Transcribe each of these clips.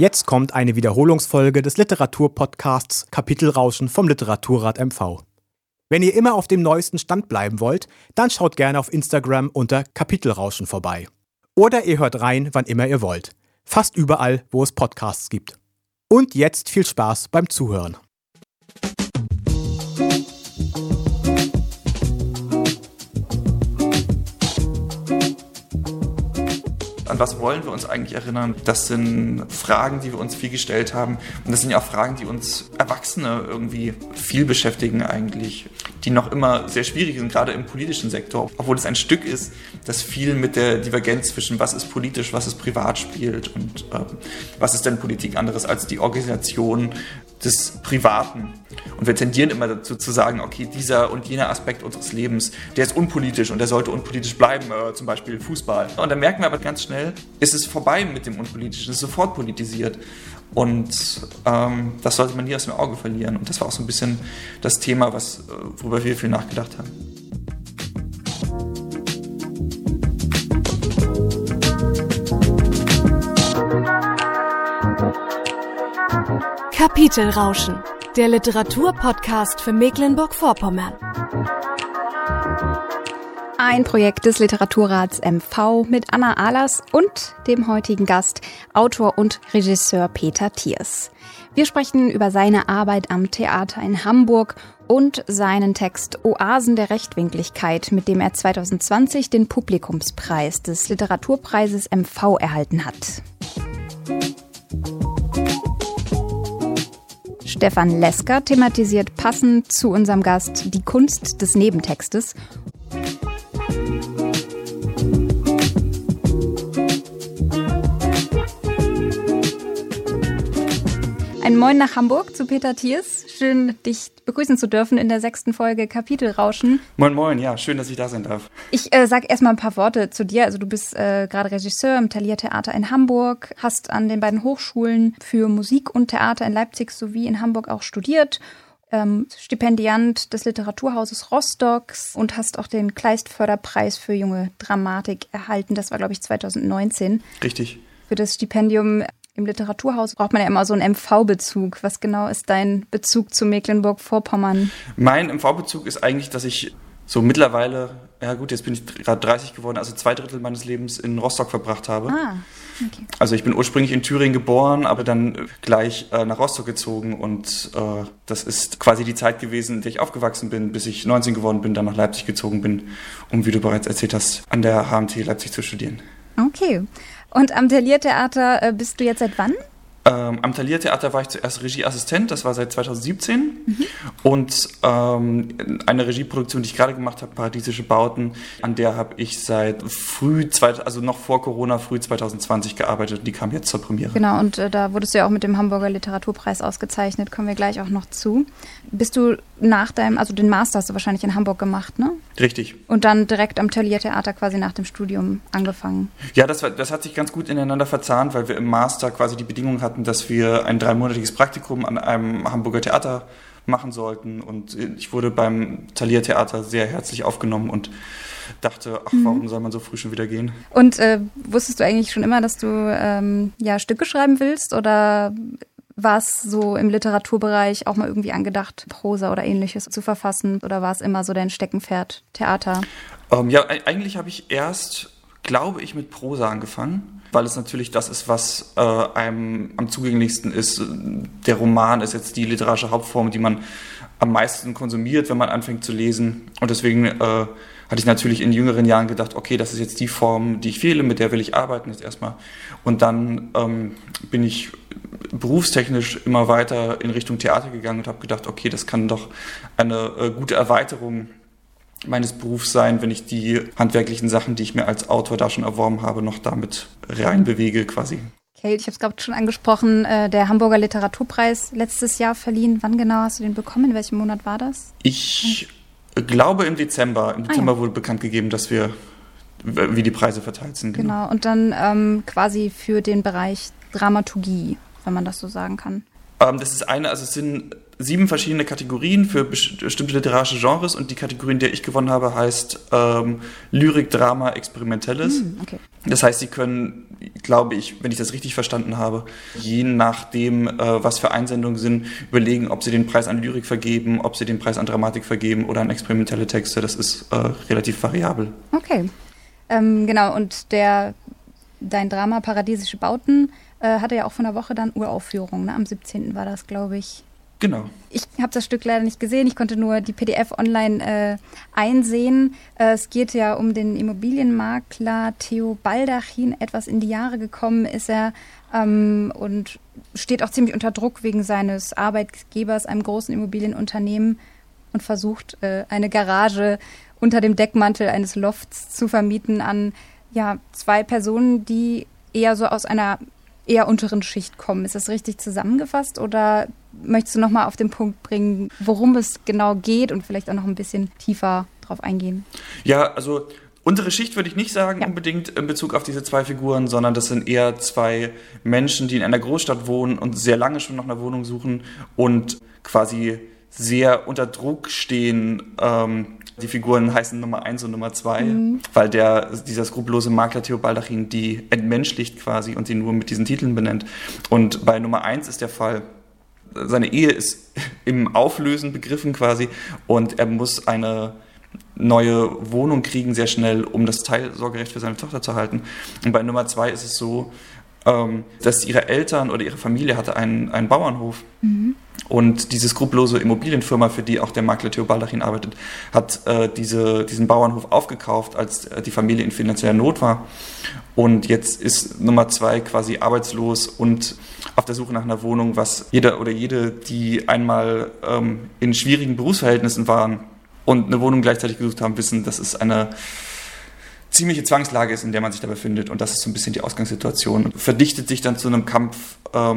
Jetzt kommt eine Wiederholungsfolge des Literaturpodcasts Kapitelrauschen vom Literaturrat MV. Wenn ihr immer auf dem neuesten Stand bleiben wollt, dann schaut gerne auf Instagram unter Kapitelrauschen vorbei. Oder ihr hört rein, wann immer ihr wollt. Fast überall, wo es Podcasts gibt. Und jetzt viel Spaß beim Zuhören. An was wollen wir uns eigentlich erinnern? Das sind Fragen, die wir uns viel gestellt haben. Und das sind ja auch Fragen, die uns Erwachsene irgendwie viel beschäftigen eigentlich. Die noch immer sehr schwierig sind, gerade im politischen Sektor. Obwohl es ein Stück ist, das viel mit der Divergenz zwischen was ist politisch, was ist privat spielt. Und was ist denn Politik anderes als die Organisation des Privaten. Und wir tendieren immer dazu zu sagen, okay, dieser und jener Aspekt unseres Lebens, der ist unpolitisch und der sollte unpolitisch bleiben, zum Beispiel Fußball. Und dann merken wir aber ganz schnell, ist es vorbei mit dem Unpolitischen, es ist sofort politisiert. Und das sollte man nie aus dem Auge verlieren. Und das war auch so ein bisschen das Thema, worüber wir viel nachgedacht haben. Kapitelrauschen, der Literaturpodcast für Mecklenburg-Vorpommern. Ein Projekt des Literaturrats MV mit Anna Ahlers und dem heutigen Gast, Autor und Regisseur Peter Thiers. Wir sprechen über seine Arbeit am Theater in Hamburg und seinen Text Oasen der Rechtwinkligkeit, mit dem er 2020 den Publikumspreis des Literaturpreises MV erhalten hat. Stefan Lesker thematisiert passend zu unserem Gast die Kunst des Nebentextes. Ein Moin nach Hamburg zu Peter Thiers. Schön, dich begrüßen zu dürfen in der 6. Folge Kapitelrauschen. Moin, moin, ja, schön, dass ich da sein darf. Ich sage erstmal ein paar Worte zu dir. Also du bist gerade Regisseur im Thalia Theater in Hamburg, hast an den beiden Hochschulen für Musik und Theater in Leipzig sowie in Hamburg auch studiert, Stipendiant des Literaturhauses Rostocks und hast auch den Kleist-Förderpreis für junge Dramatik erhalten. Das war, glaube ich, 2019. Richtig. Für das Stipendium im Literaturhaus braucht man ja immer so einen MV-Bezug. Was genau ist dein Bezug zu Mecklenburg-Vorpommern? Mein MV-Bezug ist eigentlich, dass ich so mittlerweile, ja gut, jetzt bin ich gerade 30 geworden, also 2/3 meines Lebens in Rostock verbracht habe. Ah, okay. Also ich bin ursprünglich in Thüringen geboren, aber dann gleich nach Rostock gezogen und das ist quasi die Zeit gewesen, in der ich aufgewachsen bin, bis ich 19 geworden bin, dann nach Leipzig gezogen bin, um, wie du bereits erzählt hast, an der HMT Leipzig zu studieren. Okay. Und am Thalia Theater bist du jetzt seit wann? Am Thalia Theater war ich zuerst Regieassistent, das war seit 2017. Und eine Regieproduktion, die ich gerade gemacht habe, Paradiesische Bauten, an der habe ich seit noch vor Corona, früh 2020 gearbeitet und die kam jetzt zur Premiere. Genau, und da wurdest du ja auch mit dem Hamburger Literaturpreis ausgezeichnet, kommen wir gleich auch noch zu. Bist du nach den Master hast du wahrscheinlich in Hamburg gemacht, ne? Richtig. Und dann direkt am Thalia Theater quasi nach dem Studium angefangen? Ja, das hat sich ganz gut ineinander verzahnt, weil wir im Master quasi die Bedingungen hatten, dass wir ein 3-monatiges Praktikum an einem Hamburger Theater machen sollten. Und ich wurde beim Thalia Theater sehr herzlich aufgenommen und dachte, warum soll man so früh schon wieder gehen? Und wusstest du eigentlich schon immer, dass du Stücke schreiben willst? Oder war es so im Literaturbereich auch mal irgendwie angedacht, Prosa oder Ähnliches zu verfassen? Oder war es immer so dein Steckenpferd, Theater? Eigentlich habe ich erst, glaube ich, mit Prosa angefangen, weil es natürlich das ist, was einem am zugänglichsten ist. Der Roman ist jetzt die literarische Hauptform, die man am meisten konsumiert, wenn man anfängt zu lesen. Und deswegen hatte ich natürlich in jüngeren Jahren gedacht, okay, das ist jetzt die Form, die ich wähle, mit der will ich arbeiten jetzt erstmal. Und dann bin ich berufstechnisch immer weiter in Richtung Theater gegangen und habe gedacht, okay, das kann doch eine gute Erweiterung meines Berufs sein, wenn ich die handwerklichen Sachen, die ich mir als Autor da schon erworben habe, noch damit reinbewege quasi. Okay, ich habe es gerade schon angesprochen, der Hamburger Literaturpreis letztes Jahr verliehen. Wann genau hast du den bekommen? In welchem Monat war das? Ich glaube im Dezember. Im Dezember wurde bekannt gegeben, wie die Preise verteilt sind. Genau, und dann quasi für den Bereich Dramaturgie, wenn man das so sagen kann. Das ist es sind 7 verschiedene Kategorien für bestimmte literarische Genres und die Kategorie, in der ich gewonnen habe, heißt Lyrik, Drama, Experimentelles. Okay. Das heißt, Sie können, glaube ich, wenn ich das richtig verstanden habe, je nachdem, was für Einsendungen sind, überlegen, ob Sie den Preis an Lyrik vergeben, ob Sie den Preis an Dramatik vergeben oder an experimentelle Texte. Das ist relativ variabel. Okay. Genau, und dein Drama Paradiesische Bauten hatte ja auch von der Woche dann Uraufführung, ne? Am 17. war das, glaube ich. Genau. Ich habe das Stück leider nicht gesehen, ich konnte nur die PDF online einsehen. Es geht ja um den Immobilienmakler Theo Baldachin, etwas in die Jahre gekommen ist er und steht auch ziemlich unter Druck wegen seines Arbeitgebers, einem großen Immobilienunternehmen, und versucht, eine Garage unter dem Deckmantel eines Lofts zu vermieten an 2 Personen, die eher so aus einer eher unteren Schicht kommen. Ist das richtig zusammengefasst oder möchtest du nochmal auf den Punkt bringen, worum es genau geht und vielleicht auch noch ein bisschen tiefer drauf eingehen? Ja, also untere Schicht würde ich nicht sagen unbedingt in Bezug auf diese 2 Figuren, sondern das sind eher 2 Menschen, die in einer Großstadt wohnen und sehr lange schon nach einer Wohnung suchen und quasi sehr unter Druck stehen. Die Figuren heißen Nummer 1 und Nummer 2, weil dieser skrupellose Makler Theo Baldachin die entmenschlicht quasi und sie nur mit diesen Titeln benennt. Und bei Nummer 1 ist der Fall, seine Ehe ist im Auflösen begriffen quasi und er muss eine neue Wohnung kriegen sehr schnell, um das Teilsorgerecht für seine Tochter zu erhalten. Und bei Nummer 2 ist es so, dass ihre Eltern oder ihre Familie hatte einen Bauernhof. Und diese skrupellose Immobilienfirma, für die auch der Makler Theo Baldachin arbeitet, hat diesen Bauernhof aufgekauft, als die Familie in finanzieller Not war. Und jetzt ist Nummer 2 quasi arbeitslos und auf der Suche nach einer Wohnung, was jeder oder jede, die einmal in schwierigen Berufsverhältnissen waren und eine Wohnung gleichzeitig gesucht haben, wissen, dass es eine ziemliche Zwangslage ist, in der man sich da befindet. Und das ist so ein bisschen die Ausgangssituation. Verdichtet sich dann zu einem Kampf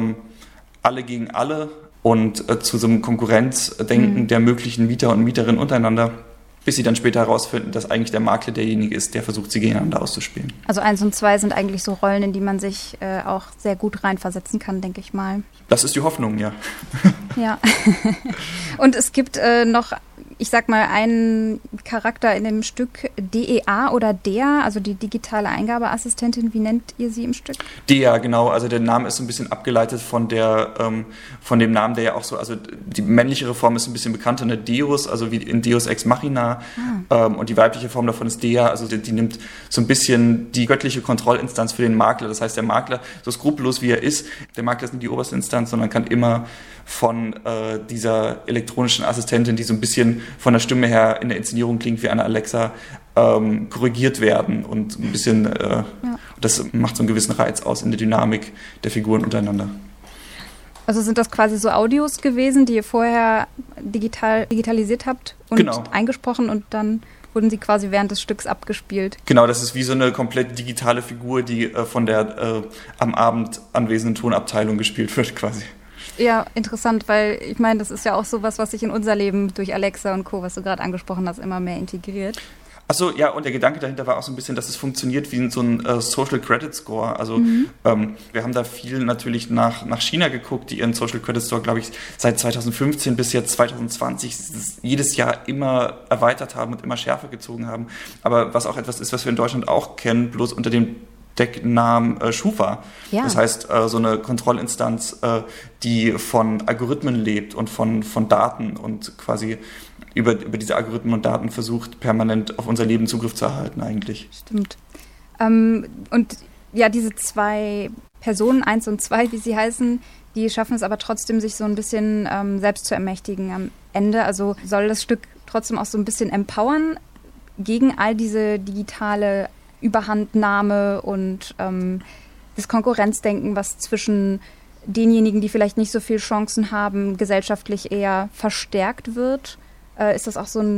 alle gegen alle und zu so einem Konkurrenzdenken der möglichen Mieter und Mieterinnen untereinander, bis sie dann später herausfinden, dass eigentlich der Makler derjenige ist, der versucht, sie gegeneinander auszuspielen. Also 1 und 2 sind eigentlich so Rollen, in die man sich auch sehr gut reinversetzen kann, denke ich mal. Das ist die Hoffnung, ja. Ja. Und es gibt noch, ich sag mal, einen Charakter in dem Stück, DEA oder DEA, also die digitale Eingabeassistentin. Wie nennt ihr sie im Stück? DEA, genau. Also der Name ist so ein bisschen abgeleitet von dem Namen, der ja auch so, also die männlichere Form ist ein bisschen bekannter, eine Deus, also wie in Deus Ex Machina. Und die weibliche Form davon ist DEA, also die nimmt so ein bisschen die göttliche Kontrollinstanz für den Makler. Das heißt, der Makler, so skrupellos wie er ist, der Makler ist nicht die oberste Instanz, sondern kann immer von dieser elektronischen Assistentin, die so ein bisschen von der Stimme her in der Inszenierung klingt wie eine Alexa, korrigiert werden und ein bisschen, das macht so einen gewissen Reiz aus in der Dynamik der Figuren untereinander. Also sind das quasi so Audios gewesen, die ihr vorher digitalisiert habt und eingesprochen und dann wurden sie quasi während des Stücks abgespielt? Genau, das ist wie so eine komplett digitale Figur, die von der am Abend anwesenden Tonabteilung gespielt wird quasi. Ja, interessant, weil ich meine, das ist ja auch sowas, was sich in unser Leben durch Alexa und Co., was du gerade angesprochen hast, immer mehr integriert. Achso, ja, und der Gedanke dahinter war auch so ein bisschen, dass es funktioniert wie so ein Social Credit Score. Also wir haben da viel natürlich nach China geguckt, die ihren Social Credit Score, glaube ich, seit 2015 bis jetzt 2020 jedes Jahr immer erweitert haben und immer schärfer gezogen haben. Aber was auch etwas ist, was wir in Deutschland auch kennen, bloß unter dem Decknamen Schufa. Ja. Das heißt, so eine Kontrollinstanz, die von Algorithmen lebt und von Daten und quasi über diese Algorithmen und Daten versucht, permanent auf unser Leben Zugriff zu erhalten eigentlich. Stimmt. Und ja, diese 2 Personen, 1 und 2, wie sie heißen, die schaffen es aber trotzdem, sich so ein bisschen selbst zu ermächtigen am Ende. Also soll das Stück trotzdem auch so ein bisschen empowern gegen all diese digitale Überhandnahme und das Konkurrenzdenken, was zwischen denjenigen, die vielleicht nicht so viele Chancen haben, gesellschaftlich eher verstärkt wird. Ist das auch so ein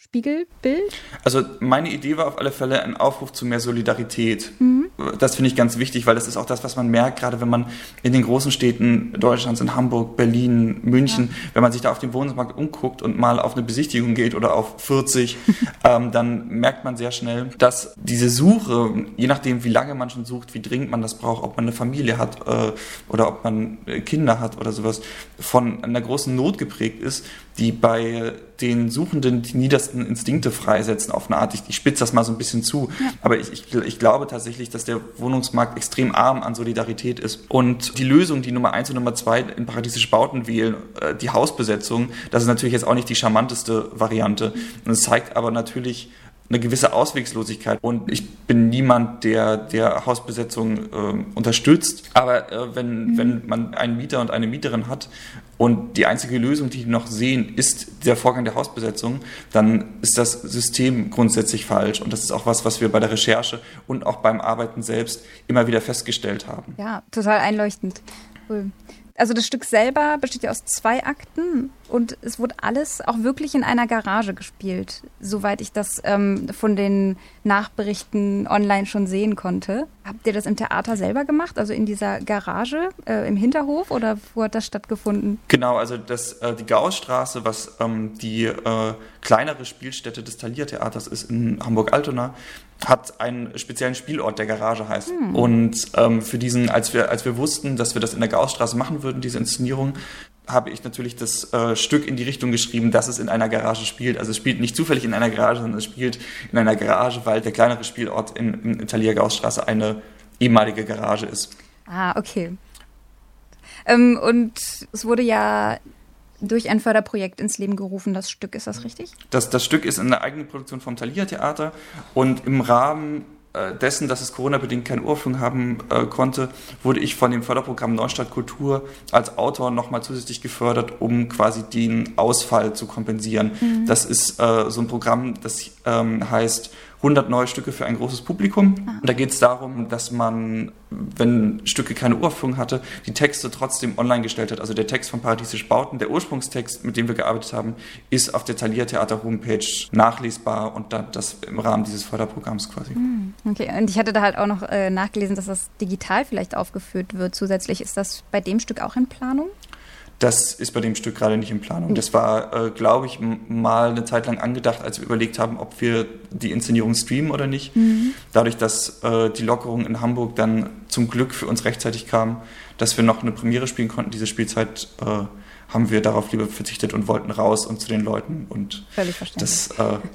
Spiegelbild? Also meine Idee war auf alle Fälle ein Aufruf zu mehr Solidarität. Das finde ich ganz wichtig, weil das ist auch das, was man merkt, gerade wenn man in den großen Städten Deutschlands, in Hamburg, Berlin, München, wenn man sich da auf dem Wohnungsmarkt umguckt und mal auf eine Besichtigung geht oder auf 40, dann merkt man sehr schnell, dass diese Suche, je nachdem wie lange man schon sucht, wie dringend man das braucht, ob man eine Familie hat oder ob man Kinder hat oder sowas, von einer großen Not geprägt ist, die bei den Suchenden die niedersten Instinkte freisetzen auf eine Art. Ich spitze das mal so ein bisschen zu, aber ich glaube tatsächlich, dass der Wohnungsmarkt extrem arm an Solidarität ist. Und die Lösung, die Nummer 1 und Nummer 2 in paradiesische Bauten wählen, die Hausbesetzung, das ist natürlich jetzt auch nicht die charmanteste Variante. Und es zeigt aber natürlich eine gewisse Auswegslosigkeit. Und ich bin niemand, der Hausbesetzung unterstützt. Aber wenn man einen Mieter und eine Mieterin hat und die einzige Lösung, die noch sehen, ist der Vorgang der Hausbesetzung, dann ist das System grundsätzlich falsch. Und das ist auch was wir bei der Recherche und auch beim Arbeiten selbst immer wieder festgestellt haben. Ja, total einleuchtend. Cool. Also das Stück selber besteht ja aus 2 Akten und es wurde alles auch wirklich in einer Garage gespielt, soweit ich das von den Nachberichten online schon sehen konnte. Habt ihr das im Theater selber gemacht, also in dieser Garage im Hinterhof, oder wo hat das stattgefunden? Genau, also die Gaußstraße, was die kleinere Spielstätte des Thalia-Theaters ist in Hamburg-Altona, hat einen speziellen Spielort, der Garage heißt. Und für diesen, als wir wussten, dass wir das in der Gaußstraße machen würden, diese Inszenierung, habe ich natürlich das Stück in die Richtung geschrieben, dass es in einer Garage spielt. Also es spielt nicht zufällig in einer Garage, sondern es spielt in einer Garage, weil der kleinere Spielort in Thalia-Gaußstraße eine ehemalige Garage ist. Ah, okay. Und es wurde ja durch ein Förderprojekt ins Leben gerufen, das Stück, ist das richtig? Das Stück ist eine eigene Produktion vom Thalia-Theater und im Rahmen dessen, dass es Corona-bedingt keine Uraufführung haben konnte, wurde ich von dem Förderprogramm Neustadt Kultur als Autor nochmal zusätzlich gefördert, um quasi den Ausfall zu kompensieren. Das ist so ein Programm, das heißt 100 neue Stücke für ein großes Publikum. Und da geht es darum, dass man, wenn Stücke keine Uraufführung hatte, die Texte trotzdem online gestellt hat. Also der Text von Paradiesische Bauten, der Ursprungstext, mit dem wir gearbeitet haben, ist auf der Thalia-Theater-Homepage nachlesbar und das im Rahmen dieses Förderprogramms quasi. Okay, und ich hatte da halt auch noch nachgelesen, dass das digital vielleicht aufgeführt wird. Zusätzlich ist das bei dem Stück auch in Planung? Das ist bei dem Stück gerade nicht in Planung. Das war, glaube ich, mal eine Zeit lang angedacht, als wir überlegt haben, ob wir die Inszenierung streamen oder nicht. Dadurch, dass die Lockerung in Hamburg dann zum Glück für uns rechtzeitig kam, dass wir noch eine Premiere spielen konnten, diese Spielzeit, haben wir darauf lieber verzichtet und wollten raus und zu den Leuten. Und völlig verständlich. Das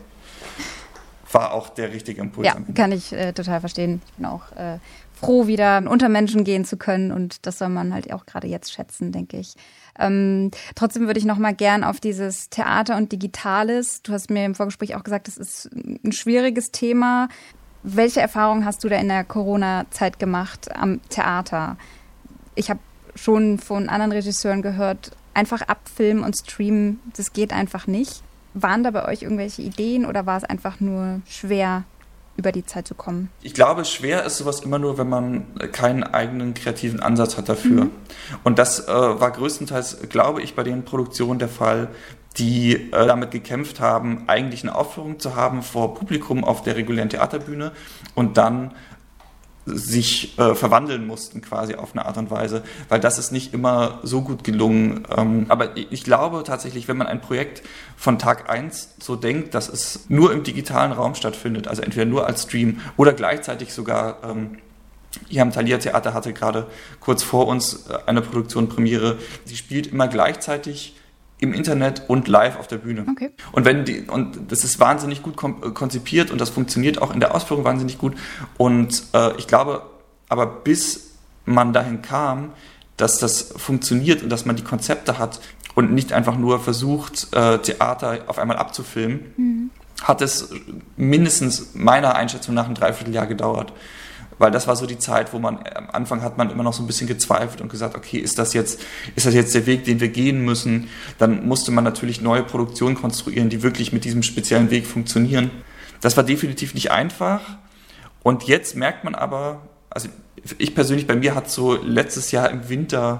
war auch der richtige Impuls. Ja, kann ich total verstehen. Ich bin auch froh, wieder unter Menschen gehen zu können, und das soll man halt auch gerade jetzt schätzen, denke ich. Trotzdem würde ich noch mal gern auf dieses Theater und Digitales. Du hast mir im Vorgespräch auch gesagt, das ist ein schwieriges Thema. Welche Erfahrungen hast du da in der Corona-Zeit gemacht am Theater? Ich habe schon von anderen Regisseuren gehört, einfach abfilmen und streamen, das geht einfach nicht. Waren da bei euch irgendwelche Ideen oder war es einfach nur schwer, über die Zeit zu kommen? Ich glaube, schwer ist sowas immer nur, wenn man keinen eigenen kreativen Ansatz hat dafür. Und das war größtenteils, glaube ich, bei den Produktionen der Fall, die damit gekämpft haben, eigentlich eine Aufführung zu haben vor Publikum auf der regulären Theaterbühne und dann sich verwandeln mussten quasi auf eine Art und Weise, weil das ist nicht immer so gut gelungen. Aber ich glaube tatsächlich, wenn man ein Projekt von Tag 1 so denkt, dass es nur im digitalen Raum stattfindet, also entweder nur als Stream oder gleichzeitig sogar, hier am Thalia-Theater hatte gerade kurz vor uns eine Produktion Premiere, die spielt immer gleichzeitig im Internet und live auf der Bühne. Okay. Und das ist wahnsinnig gut konzipiert und das funktioniert auch in der Ausführung wahnsinnig gut. Und ich glaube, aber bis man dahin kam, dass das funktioniert und dass man die Konzepte hat und nicht einfach nur versucht, Theater auf einmal abzufilmen, hat es mindestens meiner Einschätzung nach ein Dreivierteljahr gedauert. Weil das war so die Zeit, wo man am Anfang hat man immer noch so ein bisschen gezweifelt und gesagt, okay, ist das jetzt der Weg, den wir gehen müssen? Dann musste man natürlich neue Produktionen konstruieren, die wirklich mit diesem speziellen Weg funktionieren. Das war definitiv nicht einfach. Und jetzt merkt man aber, also ich persönlich, bei mir hat so letztes Jahr im Winter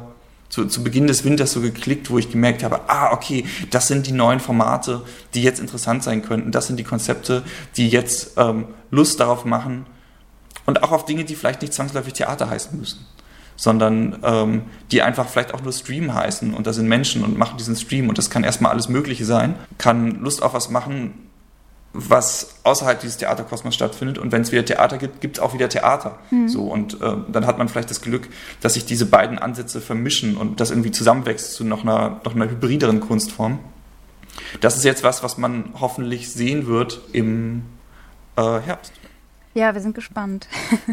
zu Beginn des Winters so geklickt, wo ich gemerkt habe, okay, das sind die neuen Formate, die jetzt interessant sein könnten. Das sind die Konzepte, die jetzt Lust darauf machen und auch auf Dinge, die vielleicht nicht zwangsläufig Theater heißen müssen, sondern die einfach vielleicht auch nur Stream heißen und da sind Menschen und machen diesen Stream und das kann erstmal alles Mögliche sein, kann Lust auf was machen, was außerhalb dieses Theaterkosmos stattfindet und wenn es wieder Theater gibt, gibt es auch wieder Theater. So, und dann hat man vielleicht das Glück, dass sich diese beiden Ansätze vermischen und das irgendwie zusammenwächst zu noch einer hybrideren Kunstform. Das ist jetzt was man hoffentlich sehen wird im Herbst. Ja, wir sind gespannt.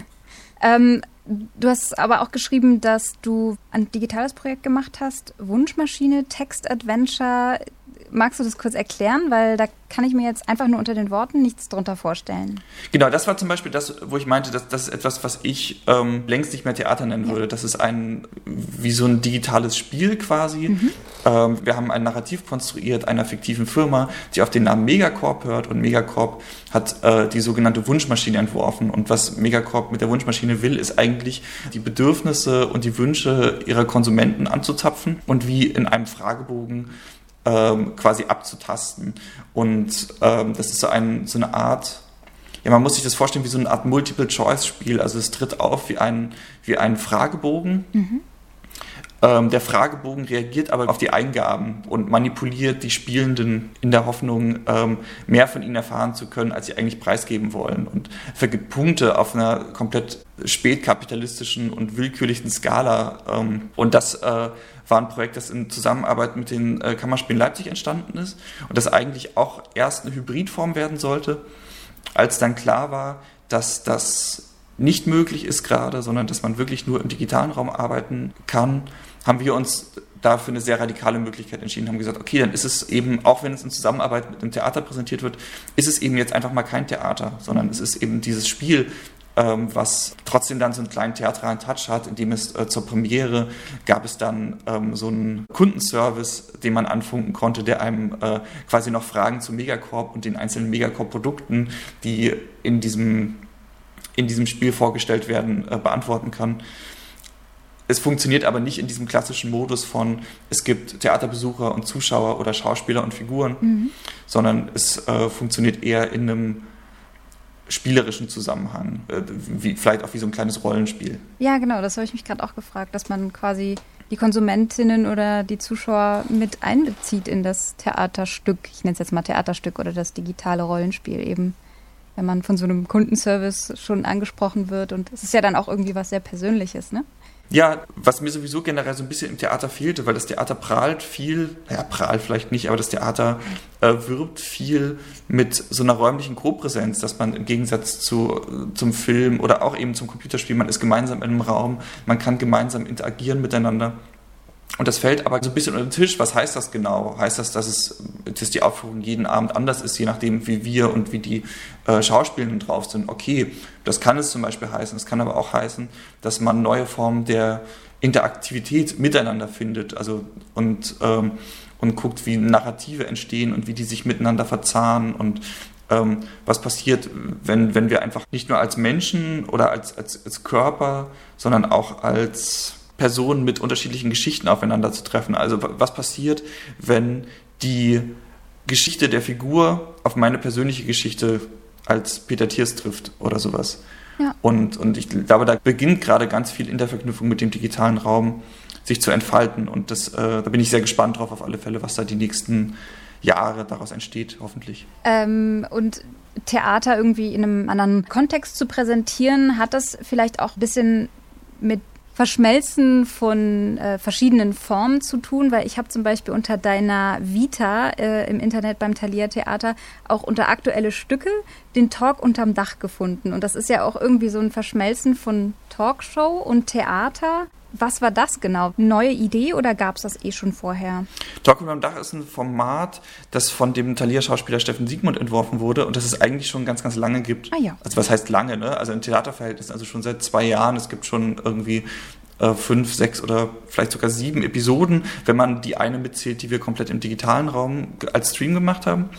Du hast aber auch geschrieben, dass du ein digitales Projekt gemacht hast, Wunschmaschine, Text-Adventure. Magst du das kurz erklären? Weil da kann ich mir jetzt einfach nur unter den Worten nichts drunter vorstellen. Genau, das war zum Beispiel das, wo ich meinte, das ist etwas, was ich längst nicht mehr Theater nennen würde. Das ist wie so ein digitales Spiel quasi. Wir haben ein Narrativ konstruiert einer fiktiven Firma, die auf den Namen Megacorp hört und Megacorp hat die sogenannte Wunschmaschine entworfen. Und was Megacorp mit der Wunschmaschine will, ist eigentlich die Bedürfnisse und die Wünsche ihrer Konsumenten anzuzapfen und wie in einem Fragebogen quasi abzutasten. Und das ist so eine Art, ja, man muss sich das vorstellen wie so eine Art Multiple-Choice-Spiel. Also es tritt auf wie ein Fragebogen. Der Fragebogen reagiert aber auf die Eingaben und manipuliert die Spielenden in der Hoffnung, mehr von ihnen erfahren zu können, als sie eigentlich preisgeben wollen. Und vergibt Punkte auf einer komplett spätkapitalistischen und willkürlichen Skala. Und das war ein Projekt, das in Zusammenarbeit mit den Kammerspielen Leipzig entstanden ist und das eigentlich auch erst eine Hybridform werden sollte, als dann klar war, dass das nicht möglich ist gerade, sondern dass man wirklich nur im digitalen Raum arbeiten kann, haben wir uns dafür eine sehr radikale Möglichkeit entschieden, haben gesagt, okay, dann ist es eben, auch wenn es in Zusammenarbeit mit dem Theater präsentiert wird, ist es eben jetzt einfach mal kein Theater, sondern es ist eben dieses Spiel, was trotzdem dann so einen kleinen theatralen Touch hat, indem es zur Premiere gab es dann so einen Kundenservice, den man anfunken konnte, der einem quasi noch Fragen zu Megacorp und den einzelnen Megacorp-Produkten, die in diesem Spiel vorgestellt werden, beantworten kann. Es funktioniert aber nicht in diesem klassischen Modus von, es gibt Theaterbesucher und Zuschauer oder Schauspieler und Figuren, sondern es funktioniert eher in einem spielerischen Zusammenhang, vielleicht auch wie so ein kleines Rollenspiel. Ja, genau, das habe ich mich gerade auch gefragt, dass man quasi die Konsumentinnen oder die Zuschauer mit einbezieht in das Theaterstück. Ich nenne es jetzt mal Theaterstück oder das digitale Rollenspiel eben, wenn man von so einem Kundenservice schon angesprochen wird. Und es ist ja dann auch irgendwie was sehr Persönliches, ne? Ja, was mir sowieso generell so ein bisschen im Theater fehlte, weil das Theater prahlt vielleicht nicht, aber das Theater wirbt viel mit so einer räumlichen Co-Präsenz, dass man im Gegensatz zum Film oder auch eben zum Computerspiel, man ist gemeinsam in einem Raum, man kann gemeinsam interagieren miteinander. Und das fällt aber so ein bisschen unter den Tisch. Was heißt das genau? Heißt das, dass die Aufführung jeden Abend anders ist, je nachdem, wie wir und wie die Schauspielenden drauf sind? Okay, das kann es zum Beispiel heißen. Es kann aber auch heißen, dass man neue Formen der Interaktivität miteinander findet. Also und guckt, wie Narrative entstehen und wie die sich miteinander verzahnen und was passiert, wenn wir einfach nicht nur als Menschen oder als Körper, sondern auch als Personen mit unterschiedlichen Geschichten aufeinander zu treffen. Also was passiert, wenn die Geschichte der Figur auf meine persönliche Geschichte als Peter Thiers trifft oder sowas. Ja. Und ich glaube, da beginnt gerade ganz viel in der Verknüpfung mit dem digitalen Raum sich zu entfalten. Und da bin ich sehr gespannt drauf auf alle Fälle, was da die nächsten Jahre daraus entsteht, hoffentlich. Und Theater irgendwie in einem anderen Kontext zu präsentieren, hat das vielleicht auch ein bisschen mit Verschmelzen von verschiedenen Formen zu tun, weil ich habe zum Beispiel unter deiner Vita im Internet beim Thalia Theater auch unter aktuelle Stücke den Talk unterm Dach gefunden. Und das ist ja auch irgendwie so ein Verschmelzen von Talkshow und Theater. Was war das genau? Eine neue Idee oder gab es das schon vorher? Talk unterm Dach ist ein Format, das von dem Thalia-Schauspieler Steffen Siegmund entworfen wurde und das es eigentlich schon ganz, ganz lange gibt. Ah ja. Also was heißt lange, ne? Also in Theaterverhältnissen, also schon seit 2 Jahren. Es gibt schon irgendwie 5, 6 oder vielleicht sogar 7 Episoden, wenn man die eine mitzählt, die wir komplett im digitalen Raum als Stream gemacht haben.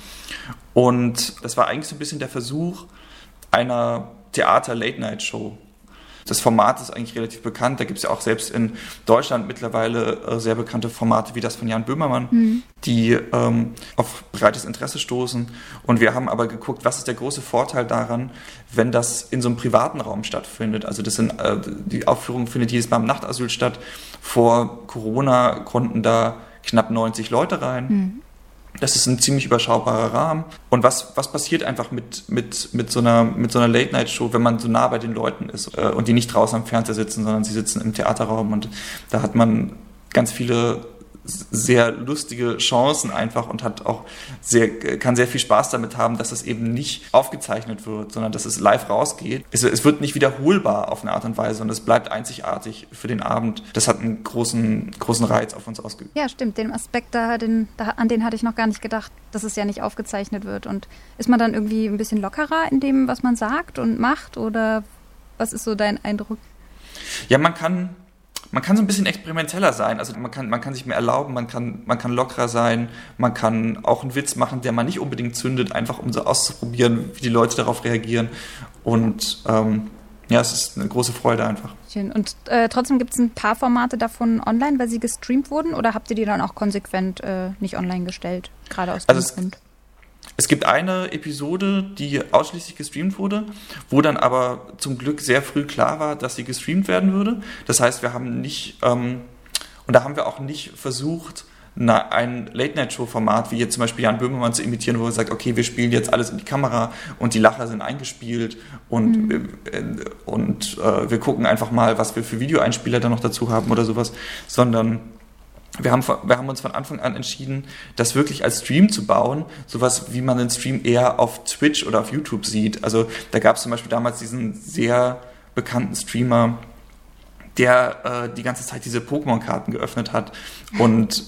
Und das war eigentlich so ein bisschen der Versuch einer Theater-Late-Night-Show. Das Format ist eigentlich relativ bekannt. Da gibt es ja auch selbst in Deutschland mittlerweile sehr bekannte Formate wie das von Jan Böhmermann, die auf breites Interesse stoßen. Und wir haben aber geguckt, was ist der große Vorteil daran, wenn das in so einem privaten Raum stattfindet. Also die Aufführung findet jedes Mal im Nachtasyl statt. Vor Corona konnten da knapp 90 Leute rein. Das ist ein ziemlich überschaubarer Rahmen. Und was passiert einfach mit so einer Late-Night-Show, wenn man so nah bei den Leuten ist und die nicht draußen am Fernseher sitzen, sondern sie sitzen im Theaterraum, und da hat man ganz viele sehr lustige Chancen einfach und kann sehr viel Spaß damit haben, dass es eben nicht aufgezeichnet wird, sondern dass es live rausgeht. Es wird nicht wiederholbar auf eine Art und Weise, und es bleibt einzigartig für den Abend. Das hat einen großen Reiz auf uns ausgeübt. Ja, stimmt. Den Aspekt, an den hatte ich noch gar nicht gedacht, dass es ja nicht aufgezeichnet wird. Und ist man dann irgendwie ein bisschen lockerer in dem, was man sagt und macht? Oder was ist so dein Eindruck? Ja, man kann so ein bisschen experimenteller sein. Also man kann sich mehr erlauben, man kann lockerer sein, man kann auch einen Witz machen, der man nicht unbedingt zündet, einfach um so auszuprobieren, wie die Leute darauf reagieren. Und es ist eine große Freude einfach. Schön. Und trotzdem gibt es ein paar Formate davon online, weil sie gestreamt wurden, oder habt ihr die dann auch konsequent nicht online gestellt, gerade aus dem Grund? Es gibt eine Episode, die ausschließlich gestreamt wurde, wo dann aber zum Glück sehr früh klar war, dass sie gestreamt werden würde. Das heißt, wir haben nicht, und da haben wir auch nicht versucht, ein Late-Night-Show-Format, wie jetzt zum Beispiel Jan Böhmermann, zu imitieren, wo er sagt, okay, wir spielen jetzt alles in die Kamera und die Lacher sind eingespielt und wir gucken einfach mal, was wir für Videoeinspieler da noch dazu haben oder sowas, sondern wir haben uns von Anfang an entschieden, das wirklich als Stream zu bauen, sowas wie man den Stream eher auf Twitch oder auf YouTube sieht. Also da gab es zum Beispiel damals diesen sehr bekannten Streamer, der die ganze Zeit diese Pokémon-Karten geöffnet hat, und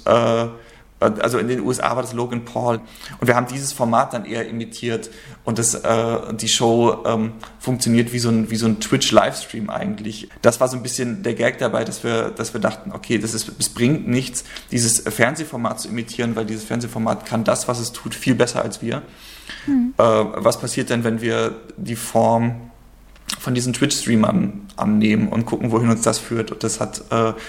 also in den USA war das Logan Paul, und wir haben dieses Format dann eher imitiert, und die Show funktioniert wie so ein Twitch-Livestream eigentlich. Das war so ein bisschen der Gag dabei, dass wir dachten, okay, es bringt nichts, dieses Fernsehformat zu imitieren, weil dieses Fernsehformat kann das, was es tut, viel besser als wir. Was passiert denn, wenn wir die Form von diesen Twitch-Streamern annehmen und gucken, wohin uns das führt? Und das hat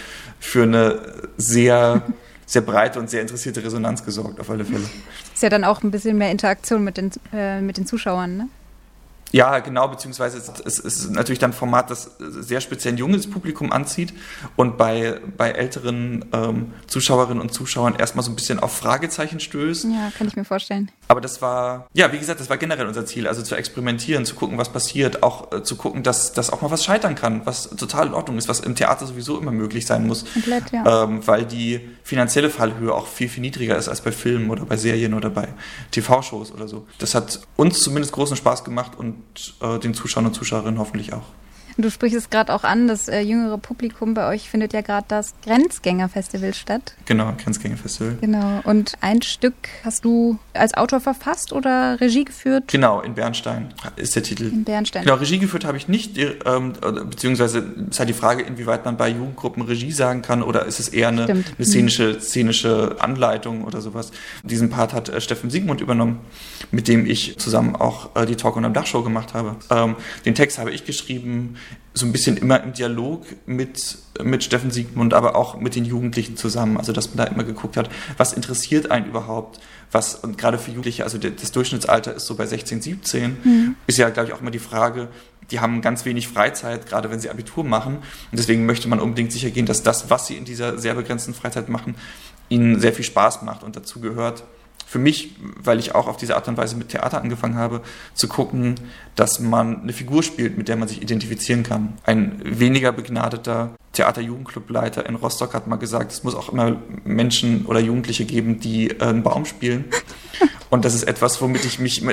für eine sehr breite und sehr interessierte Resonanz gesorgt, auf alle Fälle. Ist ja dann auch ein bisschen mehr Interaktion mit den Zuschauern, ne? Ja, genau, beziehungsweise es ist natürlich dann ein Format, das sehr speziell ein junges Publikum anzieht und bei älteren Zuschauerinnen und Zuschauern erstmal so ein bisschen auf Fragezeichen stößt. Ja, kann ich mir vorstellen. Aber das war generell unser Ziel, also zu experimentieren, zu gucken, was passiert, auch zu gucken, dass auch mal was scheitern kann, was total in Ordnung ist, was im Theater sowieso immer möglich sein muss. Komplett, ja. Weil die finanzielle Fallhöhe auch viel, viel niedriger ist als bei Filmen oder bei Serien oder bei TV-Shows oder so. Das hat uns zumindest großen Spaß gemacht und den Zuschauern und Zuschauerinnen hoffentlich auch. Du sprichst es gerade auch an, das jüngere Publikum. Bei euch findet ja gerade das Grenzgänger-Festival statt. Genau, Grenzgänger-Festival. Genau. Und ein Stück hast du als Autor verfasst oder Regie geführt? Genau, in Bernstein ist der Titel. In Bernstein. Genau, Regie geführt habe ich nicht, beziehungsweise ist halt die Frage, inwieweit man bei Jugendgruppen Regie sagen kann, oder ist es eher eine szenische Anleitung oder sowas. Diesen Part hat Steffen Siegmund übernommen, mit dem ich zusammen auch die Talk unterm Dach Show gemacht habe. Den Text habe ich geschrieben, so ein bisschen immer im Dialog mit Steffen Siegmund, aber auch mit den Jugendlichen zusammen. Also dass man da immer geguckt hat, was interessiert einen überhaupt, und gerade für Jugendliche, also das Durchschnittsalter ist so bei 16, 17, ist ja, glaube ich, auch immer die Frage, die haben ganz wenig Freizeit, gerade wenn sie Abitur machen, und deswegen möchte man unbedingt sicher gehen, dass das, was sie in dieser sehr begrenzten Freizeit machen, ihnen sehr viel Spaß macht, und dazu gehört für mich, weil ich auch auf diese Art und Weise mit Theater angefangen habe, zu gucken, dass man eine Figur spielt, mit der man sich identifizieren kann. Ein weniger begnadeter Theater-Jugendclubleiter in Rostock hat mal gesagt, es muss auch immer Menschen oder Jugendliche geben, die einen Baum spielen. Und das ist etwas, womit ich mich,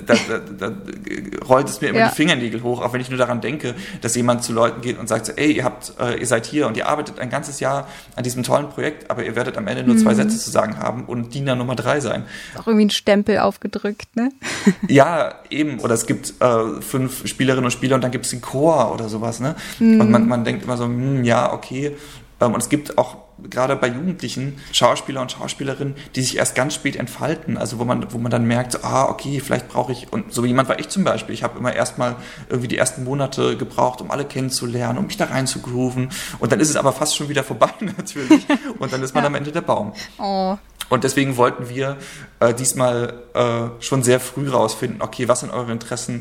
da rollt es mir immer die Fingernägel hoch, auch wenn ich nur daran denke, dass jemand zu Leuten geht und sagt so, ey, ihr seid hier und ihr arbeitet ein ganzes Jahr an diesem tollen Projekt, aber ihr werdet am Ende nur 2 Sätze zu sagen haben und Diener Nummer 3 sein. Auch irgendwie ein Stempel aufgedrückt, ne? Ja, eben. Oder es gibt 5 Spielerinnen und Spieler und dann gibt es einen Chor oder sowas, ne? Und man denkt immer so, ja, okay, Und es gibt auch gerade bei Jugendlichen Schauspieler und Schauspielerinnen, die sich erst ganz spät entfalten, also wo man dann merkt, so, okay, vielleicht brauche ich, und so jemand war ich zum Beispiel, ich habe immer erstmal irgendwie die ersten Monate gebraucht, um alle kennenzulernen, um mich da rein zu grooven, und dann ist es aber fast schon wieder vorbei natürlich, und dann ist man am Ende der Baum. Oh. Und deswegen wollten wir diesmal schon sehr früh rausfinden, okay, was sind eure Interessen,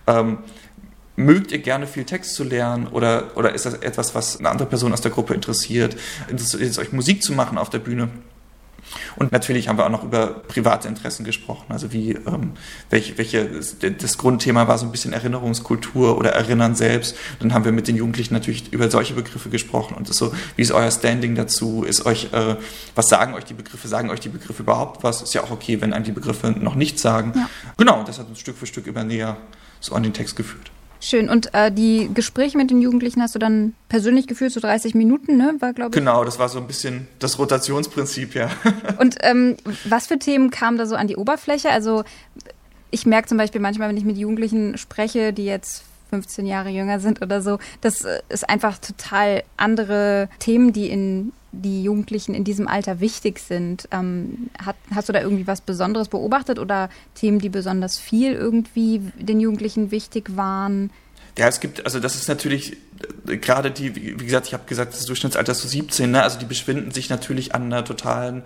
mögt ihr gerne viel Text zu lernen oder ist das etwas, was eine andere Person aus der Gruppe interessiert? Interessiert es euch, Musik zu machen auf der Bühne? Und natürlich haben wir auch noch über private Interessen gesprochen, also wie das Grundthema war so ein bisschen Erinnerungskultur oder Erinnern selbst. Dann haben wir mit den Jugendlichen natürlich über solche Begriffe gesprochen und das so, wie ist euer Standing dazu? Was sagen euch die Begriffe? Sagen euch die Begriffe überhaupt was? Ist ja auch okay, wenn einem die Begriffe noch nichts sagen. Ja. Genau, das hat uns Stück für Stück immer näher so an den Text geführt. Schön. Und die Gespräche mit den Jugendlichen hast du dann persönlich geführt, so 30 Minuten, ne? War, glaube ich. Genau, das war so ein bisschen das Rotationsprinzip, ja. Und was für Themen kamen da so an die Oberfläche? Also ich merke zum Beispiel manchmal, wenn ich mit Jugendlichen spreche, die jetzt 15 Jahre jünger sind oder so, das ist einfach total andere Themen, die Jugendlichen in diesem Alter wichtig sind. Hast du da irgendwie was Besonderes beobachtet oder Themen, die besonders viel irgendwie den Jugendlichen wichtig waren? Ja, das ist natürlich gerade wie gesagt, ich habe gesagt, das Durchschnittsalter ist so 17, ne? Also die befinden sich natürlich in einer totalen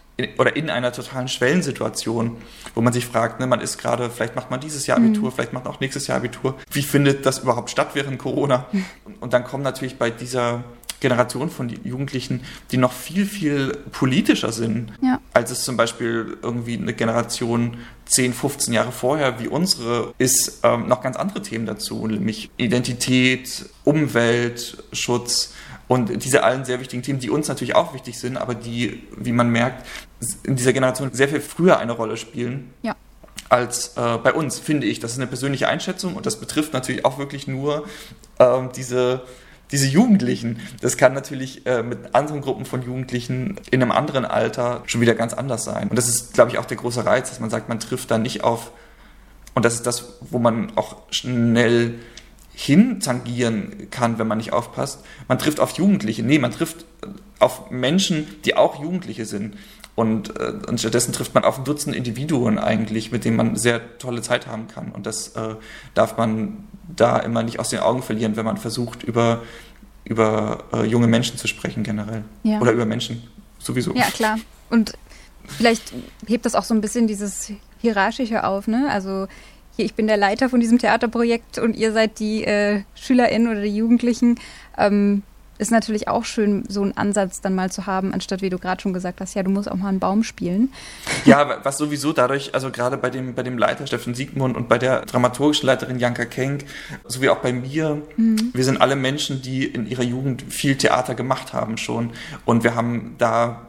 Schwellensituation, wo man sich fragt, ne, man ist gerade, vielleicht macht man dieses Jahr Abitur, vielleicht macht man auch nächstes Jahr Abitur. Wie findet das überhaupt statt während Corona? Und dann kommen natürlich bei dieser Generation von Jugendlichen, die noch viel, viel politischer sind, als es zum Beispiel irgendwie eine Generation 10, 15 Jahre vorher wie unsere ist, noch ganz andere Themen dazu, nämlich Identität, Umweltschutz und diese allen sehr wichtigen Themen, die uns natürlich auch wichtig sind, aber die, wie man merkt, in dieser Generation sehr viel früher eine Rolle spielen. Ja. Als bei uns, finde ich. Das ist eine persönliche Einschätzung und das betrifft natürlich auch wirklich nur diese Jugendlichen. Das kann natürlich mit anderen Gruppen von Jugendlichen in einem anderen Alter schon wieder ganz anders sein. Und das ist, glaube ich, auch der große Reiz, dass man sagt, man trifft da nicht auf, und das ist das, wo man auch schnell hintangieren kann, wenn man nicht aufpasst. Man trifft auf Jugendliche. Nee, man trifft auf Menschen, die auch Jugendliche sind. Und stattdessen trifft man auf ein Dutzend Individuen eigentlich, mit denen man sehr tolle Zeit haben kann. Und das darf man da immer nicht aus den Augen verlieren, wenn man versucht, über junge Menschen zu sprechen generell. Ja. Oder über Menschen sowieso. Ja, klar. Und vielleicht hebt das auch so ein bisschen dieses Hierarchische auf, ne? Also hier, ich bin der Leiter von diesem Theaterprojekt und ihr seid die SchülerInnen oder die Jugendlichen. Ist natürlich auch schön, so einen Ansatz dann mal zu haben, anstatt, wie du gerade schon gesagt hast, ja, du musst auch mal einen Baum spielen. Ja, was sowieso dadurch, also gerade bei dem Leiter Steffen Siegmund und bei der dramaturgischen Leiterin Janka Kenk, sowie auch bei mir, wir sind alle Menschen, die in ihrer Jugend viel Theater gemacht haben schon. Und wir haben da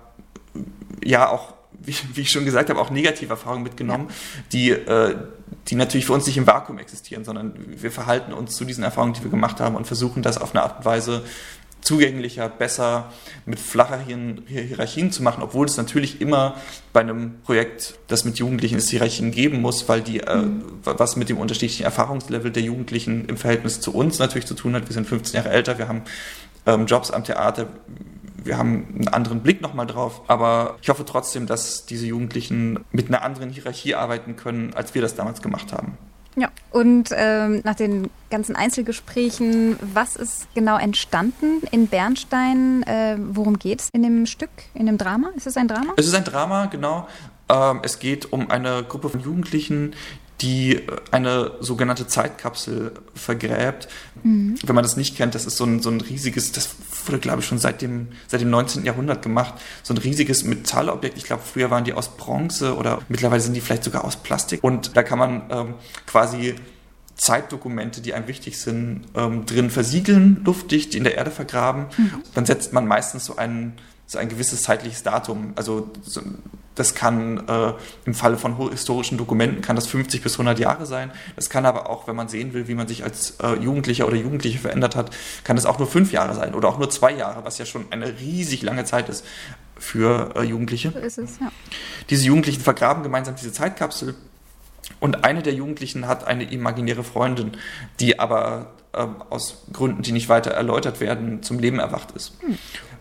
ja auch, wie ich schon gesagt habe, auch negative Erfahrungen mitgenommen, die natürlich für uns nicht im Vakuum existieren, sondern wir verhalten uns zu diesen Erfahrungen, die wir gemacht haben und versuchen das auf eine Art und Weise zugänglicher, besser, mit flacheren Hierarchien zu machen, obwohl es natürlich immer bei einem Projekt, das mit Jugendlichen ist, Hierarchien geben muss, weil die was mit dem unterschiedlichen Erfahrungslevel der Jugendlichen im Verhältnis zu uns natürlich zu tun hat. Wir sind 15 Jahre älter, wir haben Jobs am Theater, wir haben einen anderen Blick nochmal drauf, aber ich hoffe trotzdem, dass diese Jugendlichen mit einer anderen Hierarchie arbeiten können, als wir das damals gemacht haben. Ja, und nach den ganzen Einzelgesprächen, was ist genau entstanden in Bernstein? Worum geht es in dem Stück, in dem Drama? Ist es ein Drama? Es ist ein Drama, genau. Es geht um eine Gruppe von Jugendlichen, die eine sogenannte Zeitkapsel vergräbt. Wenn man das nicht kennt, das ist so ein riesiges, das wurde, glaube ich, schon seit dem 19. Jahrhundert gemacht, so ein riesiges Metallobjekt. Ich glaube, früher waren die aus Bronze oder mittlerweile sind die vielleicht sogar aus Plastik. Und da kann man quasi Zeitdokumente, die einem wichtig sind, drin versiegeln, luftdicht, die in der Erde vergraben. Dann setzt man meistens so ein gewisses zeitliches Datum. Also das kann im Falle von historischen Dokumenten kann das 50 bis 100 Jahre sein. Das kann aber auch, wenn man sehen will, wie man sich als Jugendlicher oder Jugendliche verändert hat, kann das auch nur 5 Jahre sein oder auch nur 2 Jahre, was ja schon eine riesig lange Zeit ist für Jugendliche. So ist es, ja. Diese Jugendlichen vergraben gemeinsam diese Zeitkapsel und eine der Jugendlichen hat eine imaginäre Freundin, die aber aus Gründen, die nicht weiter erläutert werden, zum Leben erwacht ist.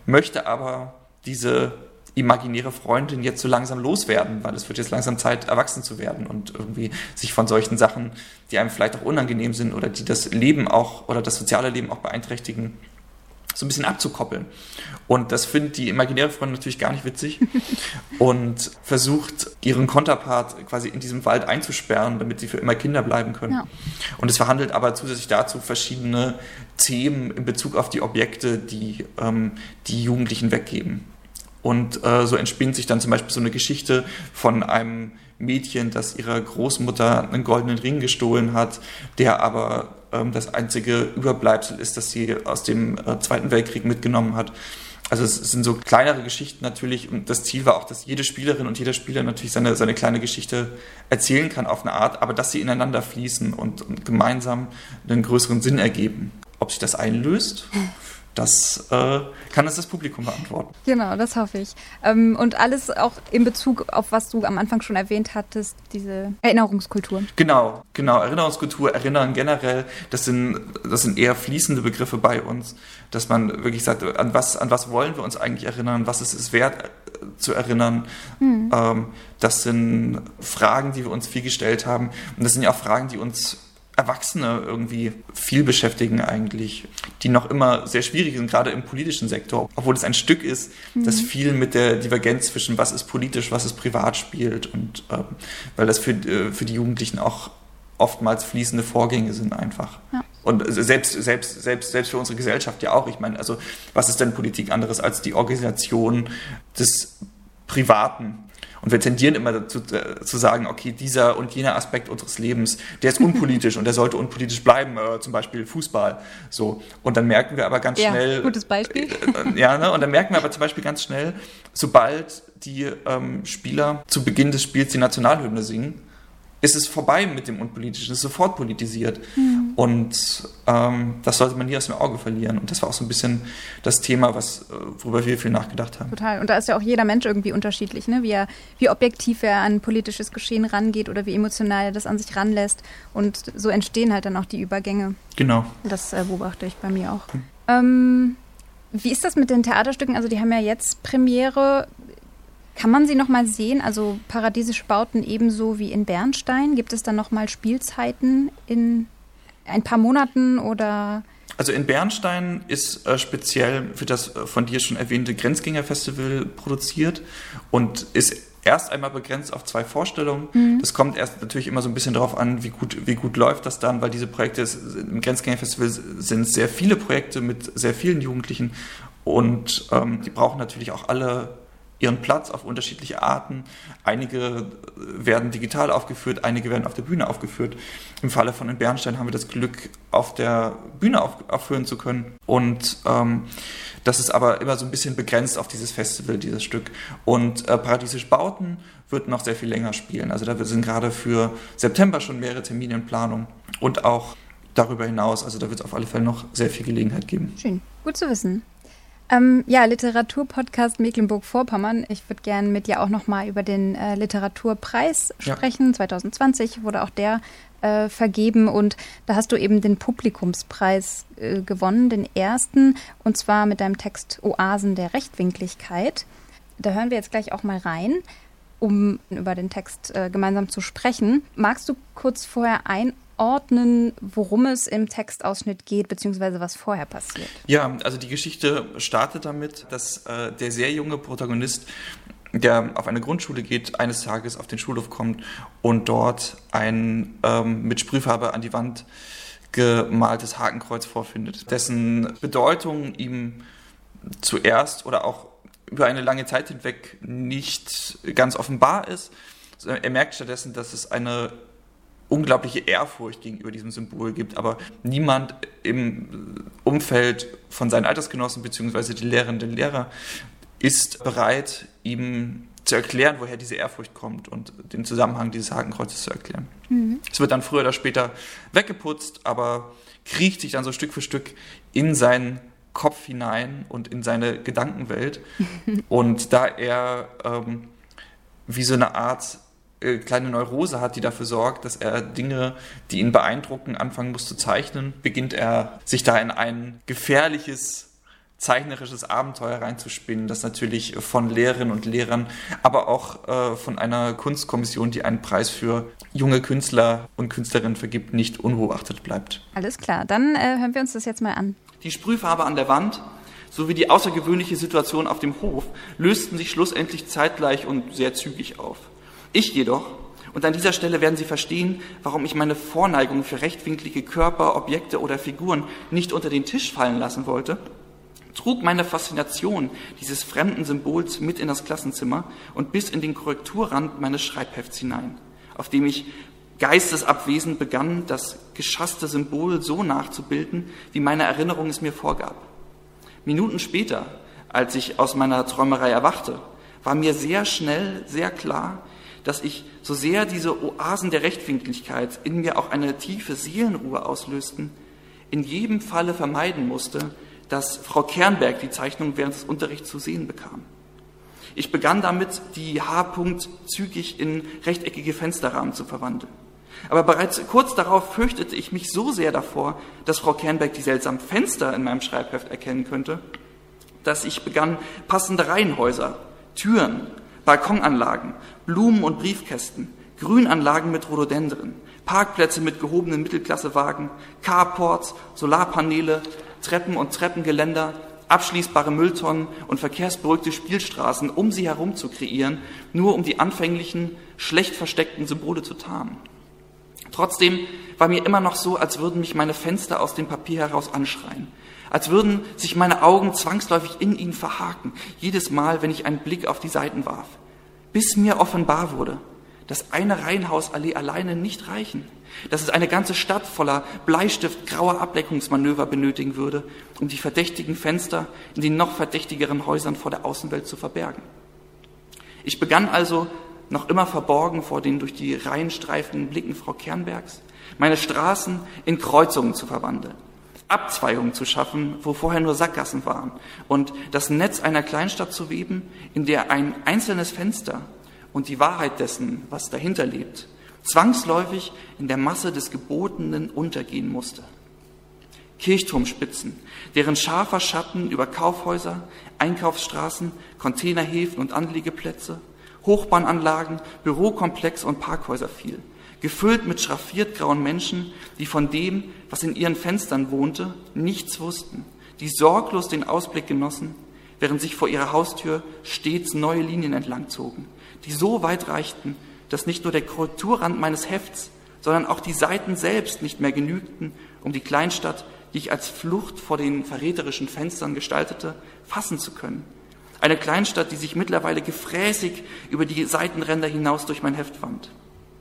möchte aber diese imaginäre Freundin jetzt so langsam loswerden, weil es wird jetzt langsam Zeit, erwachsen zu werden und irgendwie sich von solchen Sachen, die einem vielleicht auch unangenehm sind oder die das Leben auch oder das soziale Leben auch beeinträchtigen, so ein bisschen abzukoppeln. Und das findet die imaginäre Freundin natürlich gar nicht witzig und versucht, ihren Konterpart quasi in diesem Wald einzusperren, damit sie für immer Kinder bleiben können. Ja. Und es verhandelt aber zusätzlich dazu verschiedene Themen in Bezug auf die Objekte, die die Jugendlichen weggeben. Und so entspinnt sich dann zum Beispiel so eine Geschichte von einem Mädchen, das ihrer Großmutter einen goldenen Ring gestohlen hat, der aber das einzige Überbleibsel ist, das sie aus dem Zweiten Weltkrieg mitgenommen hat. Also es sind so kleinere Geschichten natürlich und das Ziel war auch, dass jede Spielerin und jeder Spieler natürlich seine kleine Geschichte erzählen kann auf eine Art, aber dass sie ineinander fließen und gemeinsam einen größeren Sinn ergeben. Ob sich das einlöst? Das kann uns das Publikum beantworten. Genau, das hoffe ich. Und alles auch in Bezug auf, was du am Anfang schon erwähnt hattest, diese Erinnerungskultur. Genau. Erinnerungskultur, Erinnern generell, das sind eher fließende Begriffe bei uns, dass man wirklich sagt, an was wollen wir uns eigentlich erinnern, was ist es wert zu erinnern. Das sind Fragen, die wir uns viel gestellt haben. Und das sind ja auch Fragen, die uns Erwachsene irgendwie viel beschäftigen eigentlich, die noch immer sehr schwierig sind, gerade im politischen Sektor, obwohl es ein Stück ist, das viel mit der Divergenz zwischen was ist politisch, was ist privat spielt und weil das für die Jugendlichen auch oftmals fließende Vorgänge sind einfach. Ja. Und selbst für unsere Gesellschaft ja auch. Ich meine, also was ist denn Politik anderes als die Organisation des Privaten? Und wir tendieren immer dazu zu sagen, okay, dieser und jener Aspekt unseres Lebens, der ist unpolitisch und der sollte unpolitisch bleiben, zum Beispiel Fußball. So. Und dann merken wir aber ganz schnell... Gutes Beispiel. Und dann merken wir aber zum Beispiel ganz schnell, sobald die Spieler zu Beginn des Spiels die Nationalhymne singen, ist es vorbei mit dem Unpolitischen, es ist sofort politisiert. Und das sollte man nie aus dem Auge verlieren. Und das war auch so ein bisschen das Thema, worüber wir viel nachgedacht haben. Total. Und da ist ja auch jeder Mensch irgendwie unterschiedlich, ne? Wie objektiv er an politisches Geschehen rangeht oder wie emotional er das an sich ranlässt. Und so entstehen halt dann auch die Übergänge. Genau. Das beobachte ich bei mir auch. Wie ist das mit den Theaterstücken? Also die haben ja jetzt Premiere. Kann man sie nochmal sehen? Also paradiesische Bauten ebenso wie in Bernstein? Gibt es dann nochmal Spielzeiten in ein paar Monaten oder? Also in Bernstein ist speziell für das von dir schon erwähnte Grenzgängerfestival produziert und ist erst einmal begrenzt auf 2 Vorstellungen. Das kommt erst natürlich immer so ein bisschen darauf an, wie gut läuft das dann, weil diese Projekte im Grenzgängerfestival sind sehr viele Projekte mit sehr vielen Jugendlichen und die brauchen natürlich auch alle ihren Platz auf unterschiedliche Arten. Einige werden digital aufgeführt, einige werden auf der Bühne aufgeführt. Im Falle von in Bernstein haben wir das Glück, auf der Bühne aufführen zu können. Und das ist aber immer so ein bisschen begrenzt auf dieses Festival, dieses Stück. Und Paradiesisch Bauten wird noch sehr viel länger spielen. Also da sind gerade für September schon mehrere Termine in Planung. Und auch darüber hinaus, also da wird es auf alle Fälle noch sehr viel Gelegenheit geben. Schön, gut zu wissen. Literaturpodcast Mecklenburg-Vorpommern. Ich würde gerne mit dir auch nochmal über den Literaturpreis sprechen. Ja. 2020 wurde auch der vergeben und da hast du eben den Publikumspreis gewonnen, den ersten, und zwar mit deinem Text Oasen der Rechtwinkligkeit. Da hören wir jetzt gleich auch mal rein, um über den Text gemeinsam zu sprechen. Magst du kurz vorher einordnen, worum es im Textausschnitt geht, beziehungsweise was vorher passiert? Ja, also die Geschichte startet damit, dass der sehr junge Protagonist, der auf eine Grundschule geht, eines Tages auf den Schulhof kommt und dort ein mit Sprühfarbe an die Wand gemaltes Hakenkreuz vorfindet, dessen Bedeutung ihm zuerst oder auch über eine lange Zeit hinweg nicht ganz offenbar ist. Er merkt stattdessen, dass es eine unglaubliche Ehrfurcht gegenüber diesem Symbol gibt, aber niemand im Umfeld von seinen Altersgenossen bzw. die Lehrerinnen und Lehrer ist bereit, ihm zu erklären, woher diese Ehrfurcht kommt und den Zusammenhang dieses Hakenkreuzes zu erklären. Es wird dann früher oder später weggeputzt, aber kriecht sich dann so Stück für Stück in seinen Kopf hinein und in seine Gedankenwelt. Und da er wie so eine Art kleine Neurose hat, die dafür sorgt, dass er Dinge, die ihn beeindrucken, anfangen muss zu zeichnen, beginnt er sich da in ein gefährliches zeichnerisches Abenteuer reinzuspinnen, das natürlich von Lehrerinnen und Lehrern, aber auch von einer Kunstkommission, die einen Preis für junge Künstler und Künstlerinnen vergibt, nicht unbeobachtet bleibt. Alles klar, dann hören wir uns das jetzt mal an. Die Sprühfarbe an der Wand sowie die außergewöhnliche Situation auf dem Hof lösten sich schlussendlich zeitgleich und sehr zügig auf. Ich jedoch, und an dieser Stelle werden Sie verstehen, warum ich meine Vorneigung für rechtwinklige Körper, Objekte oder Figuren nicht unter den Tisch fallen lassen wollte, trug meine Faszination dieses fremden Symbols mit in das Klassenzimmer und bis in den Korrekturrand meines Schreibhefts hinein, auf dem ich geistesabwesend begann, das geschasste Symbol so nachzubilden, wie meine Erinnerung es mir vorgab. Minuten später, als ich aus meiner Träumerei erwachte, war mir sehr schnell, sehr klar, dass ich, so sehr diese Oasen der Rechtwinkligkeit in mir auch eine tiefe Seelenruhe auslösten, in jedem Falle vermeiden musste, dass Frau Kernberg die Zeichnung während des Unterrichts zu sehen bekam. Ich begann damit, die H-Punkt zügig in rechteckige Fensterrahmen zu verwandeln. Aber bereits kurz darauf fürchtete ich mich so sehr davor, dass Frau Kernberg die seltsamen Fenster in meinem Schreibheft erkennen könnte, dass ich begann, passende Reihenhäuser, Türen, Balkonanlagen, Blumen- und Briefkästen, Grünanlagen mit Rhododendren, Parkplätze mit gehobenen Mittelklassewagen, Carports, Solarpaneele, Treppen und Treppengeländer, abschließbare Mülltonnen und verkehrsberuhigte Spielstraßen um sie herum zu kreieren, nur um die anfänglichen, schlecht versteckten Symbole zu tarnen. Trotzdem war mir immer noch so, als würden mich meine Fenster aus dem Papier heraus anschreien, als würden sich meine Augen zwangsläufig in ihnen verhaken, jedes Mal, wenn ich einen Blick auf die Seiten warf, bis mir offenbar wurde, dass eine Reihenhausallee alleine nicht reichen, dass es eine ganze Stadt voller Bleistift-grauer Ablenkungsmanöver benötigen würde, um die verdächtigen Fenster in den noch verdächtigeren Häusern vor der Außenwelt zu verbergen. Ich begann also, noch immer verborgen vor den durch die Reihen streifenden Blicken Frau Kernbergs, meine Straßen in Kreuzungen zu verwandeln, Abzweigungen zu schaffen, wo vorher nur Sackgassen waren, und das Netz einer Kleinstadt zu weben, in der ein einzelnes Fenster und die Wahrheit dessen, was dahinter lebt, zwangsläufig in der Masse des Gebotenen untergehen musste. Kirchturmspitzen, deren scharfer Schatten über Kaufhäuser, Einkaufsstraßen, Containerhäfen und Anlegeplätze, Hochbahnanlagen, Bürokomplexe und Parkhäuser fiel, gefüllt mit schraffiert grauen Menschen, die von dem, was in ihren Fenstern wohnte, nichts wussten, die sorglos den Ausblick genossen, während sich vor ihrer Haustür stets neue Linien entlang zogen, die so weit reichten, dass nicht nur der Korrekturrand meines Hefts, sondern auch die Seiten selbst nicht mehr genügten, um die Kleinstadt, die ich als Flucht vor den verräterischen Fenstern gestaltete, fassen zu können. Eine Kleinstadt, die sich mittlerweile gefräßig über die Seitenränder hinaus durch mein Heft wand.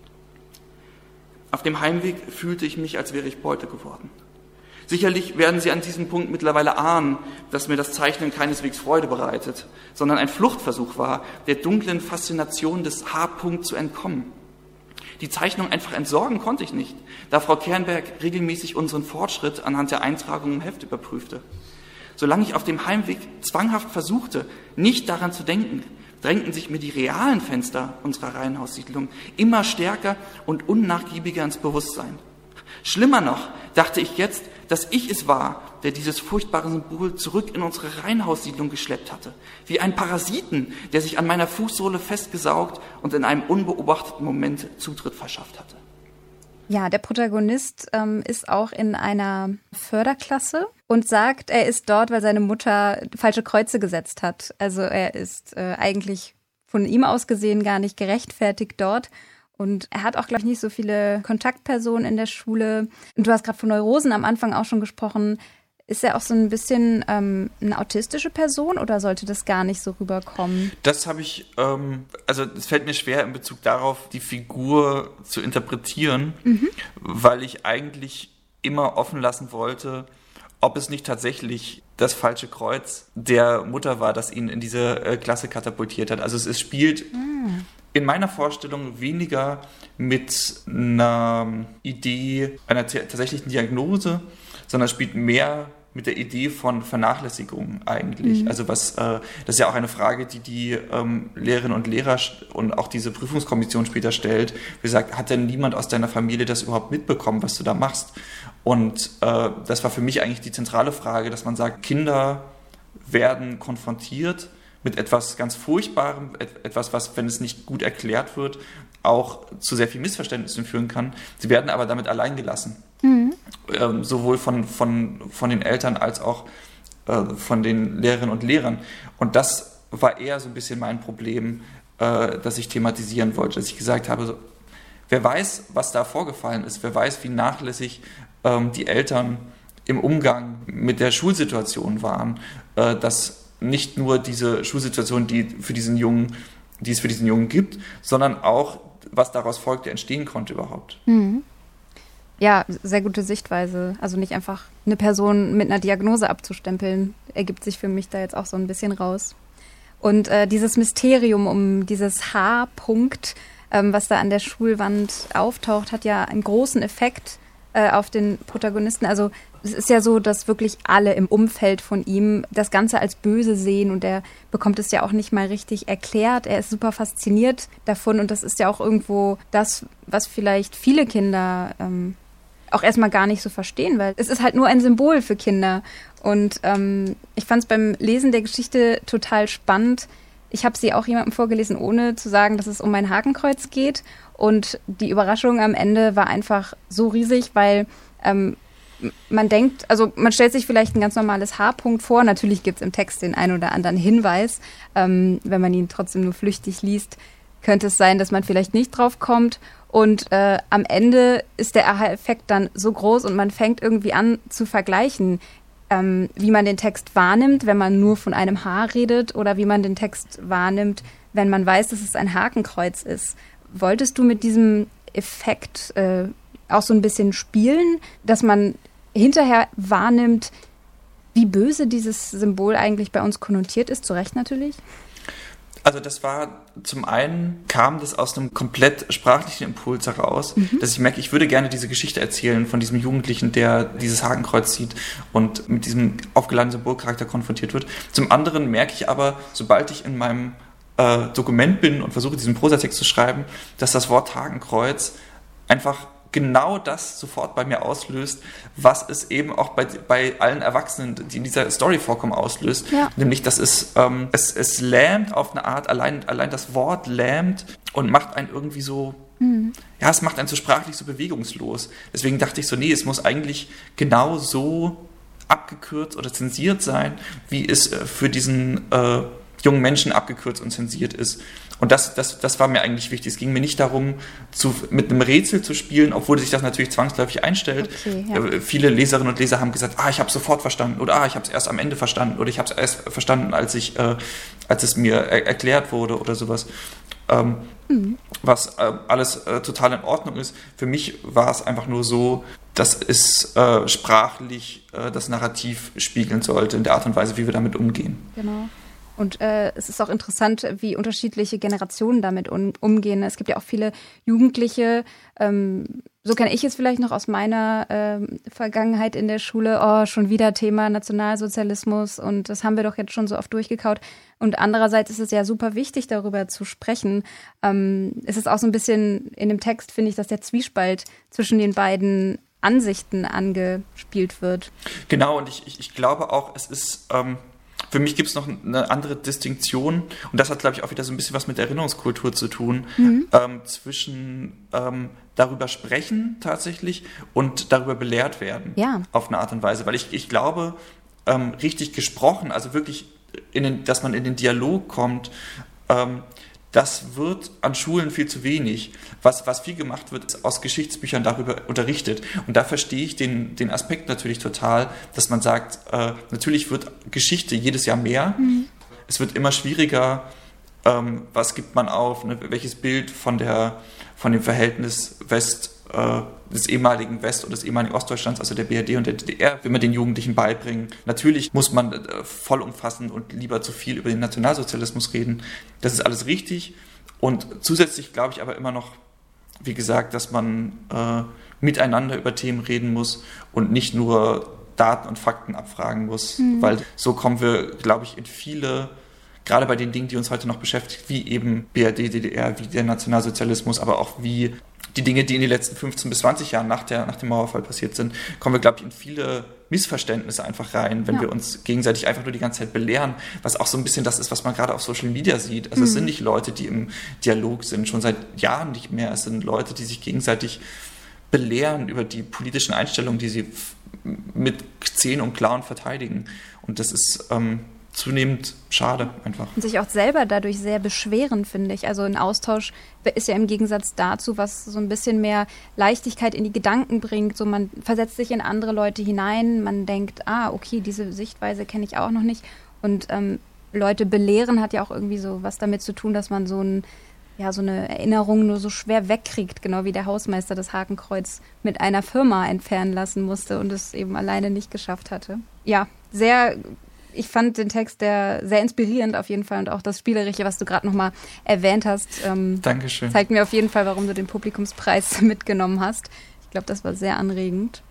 Auf dem Heimweg fühlte ich mich, als wäre ich Beute geworden. Sicherlich werden Sie an diesem Punkt mittlerweile ahnen, dass mir das Zeichnen keineswegs Freude bereitet, sondern ein Fluchtversuch war, der dunklen Faszination des H-Punkt zu entkommen. Die Zeichnung einfach entsorgen konnte ich nicht, da Frau Kernberg regelmäßig unseren Fortschritt anhand der Eintragung im Heft überprüfte. Solange ich auf dem Heimweg zwanghaft versuchte, nicht daran zu denken, drängten sich mir die realen Fenster unserer Reihenhaussiedlung immer stärker und unnachgiebiger ins Bewusstsein. Schlimmer noch, dachte ich jetzt, dass ich es war, der dieses furchtbare Symbol zurück in unsere Reihenhaussiedlung geschleppt hatte, wie ein Parasiten, der sich an meiner Fußsohle festgesaugt und in einem unbeobachteten Moment Zutritt verschafft hatte. Ja, der Protagonist ist auch in einer Förderklasse und sagt, er ist dort, weil seine Mutter falsche Kreuze gesetzt hat. Also er ist eigentlich von ihm aus gesehen gar nicht gerechtfertigt dort. Und er hat auch, glaube ich, nicht so viele Kontaktpersonen in der Schule. Und du hast gerade von Neurosen am Anfang auch schon gesprochen. Ist er auch so ein bisschen eine autistische Person oder sollte das gar nicht so rüberkommen? Das habe ich, also es fällt mir schwer in Bezug darauf, die Figur zu interpretieren, weil ich eigentlich immer offen lassen wollte, ob es nicht tatsächlich das falsche Kreuz der Mutter war, das ihn in diese Klasse katapultiert hat. Also es spielt in meiner Vorstellung weniger mit einer Idee einer tatsächlichen Diagnose, sondern spielt mehr mit der Idee von Vernachlässigung eigentlich. Also das ist ja auch eine Frage, die Lehrerinnen und Lehrer und auch diese Prüfungskommission später stellt. Wie gesagt, hat denn niemand aus deiner Familie das überhaupt mitbekommen, was du da machst? Und das war für mich eigentlich die zentrale Frage, dass man sagt, Kinder werden konfrontiert mit etwas ganz Furchtbarem, etwas, was, wenn es nicht gut erklärt wird, auch zu sehr viel Missverständnissen führen kann. Sie werden aber damit allein gelassen. Sowohl von den Eltern als auch von den Lehrerinnen und Lehrern. Und das war eher so ein bisschen mein Problem, das ich thematisieren wollte, dass ich gesagt habe, so, wer weiß, was da vorgefallen ist, wer weiß, wie nachlässig die Eltern im Umgang mit der Schulsituation waren, dass nicht nur diese Schulsituation, die es für diesen Jungen gibt, sondern auch, was daraus folgte, entstehen konnte überhaupt. Ja, sehr gute Sichtweise. Also nicht einfach eine Person mit einer Diagnose abzustempeln, ergibt sich für mich da jetzt auch so ein bisschen raus. Und dieses Mysterium um dieses H-Punkt, was da an der Schulwand auftaucht, hat ja einen großen Effekt auf den Protagonisten. Also es ist ja so, dass wirklich alle im Umfeld von ihm das Ganze als böse sehen und er bekommt es ja auch nicht mal richtig erklärt. Er ist super fasziniert davon und das ist ja auch irgendwo das, was vielleicht viele Kinder auch erstmal gar nicht so verstehen, weil es ist halt nur ein Symbol für Kinder. Und ich fand es beim Lesen der Geschichte total spannend. Ich habe sie auch jemandem vorgelesen, ohne zu sagen, dass es um ein Hakenkreuz geht. Und die Überraschung am Ende war einfach so riesig, weil man denkt, also man stellt sich vielleicht ein ganz normales H-Punkt vor. Natürlich gibt es im Text den einen oder anderen Hinweis. Wenn man ihn trotzdem nur flüchtig liest, könnte es sein, dass man vielleicht nicht drauf kommt. Und am Ende ist der Aha-Effekt dann so groß und man fängt irgendwie an zu vergleichen, wie man den Text wahrnimmt, wenn man nur von einem H redet oder wie man den Text wahrnimmt, wenn man weiß, dass es ein Hakenkreuz ist. Wolltest du mit diesem Effekt auch so ein bisschen spielen, dass man hinterher wahrnimmt, wie böse dieses Symbol eigentlich bei uns konnotiert ist? Zu Recht natürlich. Also das war, zum einen kam das aus einem komplett sprachlichen Impuls heraus, dass ich merke, ich würde gerne diese Geschichte erzählen von diesem Jugendlichen, der dieses Hakenkreuz sieht und mit diesem aufgeladenen Symbolcharakter konfrontiert wird. Zum anderen merke ich aber, sobald ich in meinem Dokument bin und versuche, diesen Prosatext zu schreiben, dass das Wort Hakenkreuz einfach genau das sofort bei mir auslöst, was es eben auch bei allen Erwachsenen, die in dieser Story vorkommen, auslöst. Ja. Nämlich, dass es lähmt auf eine Art, allein das Wort lähmt und macht einen irgendwie so, ja, es macht einen so sprachlich so bewegungslos. Deswegen dachte ich so, nee, es muss eigentlich genau so abgekürzt oder zensiert sein, wie es für diesen jungen Menschen abgekürzt und zensiert ist. Und das war mir eigentlich wichtig. Es ging mir nicht darum, mit einem Rätsel zu spielen, obwohl sich das natürlich zwangsläufig einstellt. Okay, ja. Viele Leserinnen und Leser haben gesagt, ich habe es sofort verstanden oder ich habe es erst am Ende verstanden oder ich habe es erst verstanden, als es mir erklärt wurde oder sowas. Was alles total in Ordnung ist. Für mich war es einfach nur so, dass es sprachlich das Narrativ spiegeln sollte in der Art und Weise, wie wir damit umgehen. Genau. Und es ist auch interessant, wie unterschiedliche Generationen damit umgehen. Es gibt ja auch viele Jugendliche, so kenne ich es vielleicht noch aus meiner Vergangenheit in der Schule, schon wieder Thema Nationalsozialismus und das haben wir doch jetzt schon so oft durchgekaut. Und andererseits ist es ja super wichtig, darüber zu sprechen. Es ist auch so ein bisschen in dem Text, finde ich, dass der Zwiespalt zwischen den beiden Ansichten angespielt wird. Genau, und ich glaube auch, es ist... Für mich gibt es noch eine andere Distinktion und das hat, glaube ich, auch wieder so ein bisschen was mit Erinnerungskultur zu tun, zwischen darüber sprechen tatsächlich und darüber belehrt werden auf eine Art und Weise. Weil ich glaube, richtig gesprochen, also wirklich, dass man in den Dialog kommt, das wird an Schulen viel zu wenig. Was viel gemacht wird, ist aus Geschichtsbüchern darüber unterrichtet. Und da verstehe ich den Aspekt natürlich total, dass man sagt, natürlich wird Geschichte jedes Jahr mehr. Es wird immer schwieriger, was gibt man auf, ne? Welches Bild von dem Verhältnis des ehemaligen West- und des ehemaligen Ostdeutschlands, also der BRD und der DDR, will man den Jugendlichen beibringen. Natürlich muss man vollumfassend und lieber zu viel über den Nationalsozialismus reden. Das ist alles richtig. Und zusätzlich glaube ich aber immer noch, wie gesagt, dass man miteinander über Themen reden muss und nicht nur Daten und Fakten abfragen muss, weil so kommen wir, glaube ich, in viele, gerade bei den Dingen, die uns heute noch beschäftigen, wie eben BRD, DDR, wie der Nationalsozialismus, aber auch wie die Dinge, die in den letzten 15 bis 20 Jahren nach dem Mauerfall passiert sind, kommen wir, glaube ich, in viele Missverständnisse einfach rein, wenn wir uns gegenseitig einfach nur die ganze Zeit belehren, was auch so ein bisschen das ist, was man gerade auf Social Media sieht. Also es sind nicht Leute, die im Dialog sind, schon seit Jahren nicht mehr. Es sind Leute, die sich gegenseitig belehren über die politischen Einstellungen, die sie mit Zähnen und Klauen verteidigen. Und das ist zunehmend schade einfach. Und sich auch selber dadurch sehr beschweren, finde ich. Also ein Austausch ist ja im Gegensatz dazu, was so ein bisschen mehr Leichtigkeit in die Gedanken bringt. So, man versetzt sich in andere Leute hinein, man denkt, okay, diese Sichtweise kenne ich auch noch nicht. Und Leute belehren hat ja auch irgendwie so was damit zu tun, dass man so eine Erinnerung nur so schwer wegkriegt, genau wie der Hausmeister das Hakenkreuz mit einer Firma entfernen lassen musste und es eben alleine nicht geschafft hatte. Ja, ich fand den Text sehr inspirierend auf jeden Fall und auch das Spielerische, was du gerade nochmal erwähnt hast, Dankeschön. Zeigt mir auf jeden Fall, warum du den Publikumspreis mitgenommen hast. Ich glaube, das war sehr anregend.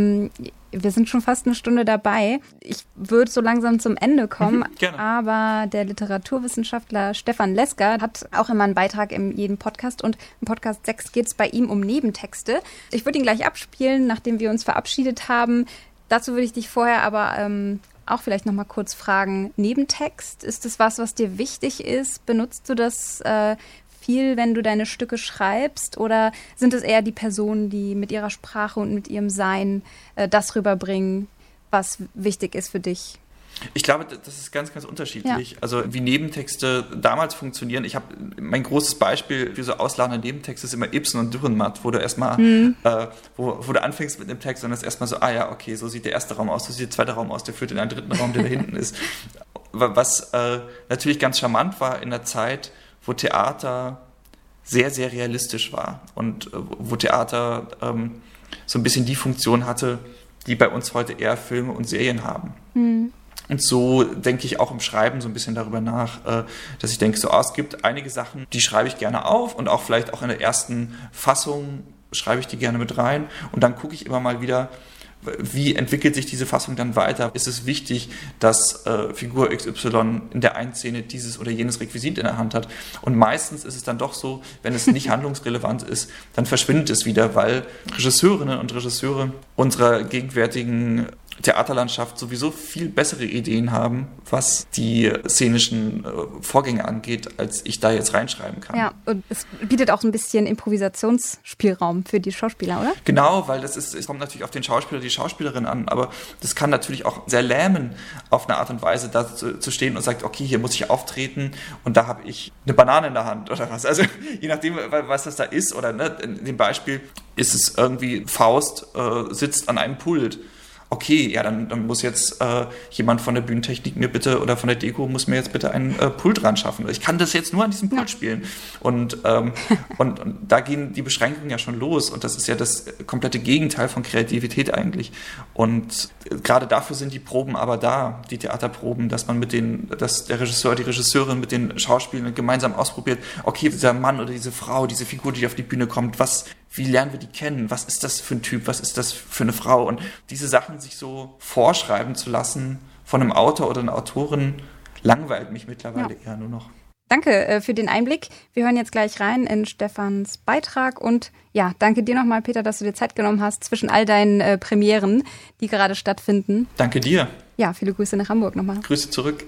Wir sind schon fast eine Stunde dabei. Ich würde so langsam zum Ende kommen, Gerne. Aber der Literaturwissenschaftler Stefan Leska hat auch immer einen Beitrag in jedem Podcast und im Podcast 6 geht es bei ihm um Nebentexte. Ich würde ihn gleich abspielen, nachdem wir uns verabschiedet haben. Dazu würde ich dich vorher aber auch vielleicht noch mal kurz fragen, Nebentext, ist das was dir wichtig ist? Benutzt du das viel, wenn du deine Stücke schreibst? Oder sind es eher die Personen, die mit ihrer Sprache und mit ihrem Sein das rüberbringen, was wichtig ist für dich? Ich glaube, das ist ganz, ganz unterschiedlich. Ja. Also wie Nebentexte damals funktionieren. Mein großes Beispiel für so ausladende Nebentexte ist immer Ibsen und Dürrenmatt, wo du erstmal, wo du anfängst mit einem Text und das erstmal so, okay, so sieht der erste Raum aus, so sieht der zweite Raum aus, der führt in einen dritten Raum, der da hinten ist. Was natürlich ganz charmant war in der Zeit, wo Theater sehr, sehr realistisch war und wo Theater so ein bisschen die Funktion hatte, die bei uns heute eher Filme und Serien haben. Und so denke ich auch im Schreiben so ein bisschen darüber nach, dass ich denke, es gibt einige Sachen, die schreibe ich gerne auf und auch vielleicht auch in der ersten Fassung schreibe ich die gerne mit rein und dann gucke ich immer mal wieder, wie entwickelt sich diese Fassung dann weiter? Ist es wichtig, dass Figur XY in der einen Szene dieses oder jenes Requisit in der Hand hat? Und meistens ist es dann doch so, wenn es nicht handlungsrelevant ist, dann verschwindet es wieder, weil Regisseurinnen und Regisseure unserer gegenwärtigen Theaterlandschaft sowieso viel bessere Ideen haben, was die szenischen Vorgänge angeht, als ich da jetzt reinschreiben kann. Ja, und es bietet auch so ein bisschen Improvisationsspielraum für die Schauspieler, oder? Genau, weil es kommt natürlich auf den Schauspieler, die Schauspielerin an, aber das kann natürlich auch sehr lähmen, auf eine Art und Weise da zu stehen und sagt, okay, hier muss ich auftreten und da habe ich eine Banane in der Hand oder was. Also je nachdem, was das da ist oder in dem Beispiel ist es irgendwie Faust sitzt an einem Pult. Okay, ja, dann muss jetzt jemand von der Bühnentechnik mir bitte oder von der Deko muss mir jetzt bitte einen Pult ran schaffen. Ich kann das jetzt nur an diesem Pult spielen. Und da gehen die Beschränkungen ja schon los. Und das ist ja das komplette Gegenteil von Kreativität eigentlich. Und gerade dafür sind die Proben aber da, die Theaterproben, dass man dass der Regisseur, die Regisseurin mit den Schauspielern gemeinsam ausprobiert, okay, dieser Mann oder diese Frau, diese Figur, die auf die Bühne kommt, wie lernen wir die kennen? Was ist das für ein Typ? Was ist das für eine Frau? Und diese Sachen sich so vorschreiben zu lassen von einem Autor oder einer Autorin, langweilt mich mittlerweile eher nur noch. Danke für den Einblick. Wir hören jetzt gleich rein in Stefans Beitrag. Und ja, danke dir nochmal, Peter, dass du dir Zeit genommen hast zwischen all deinen Premieren, die gerade stattfinden. Danke dir. Ja, viele Grüße nach Hamburg nochmal. Grüße zurück.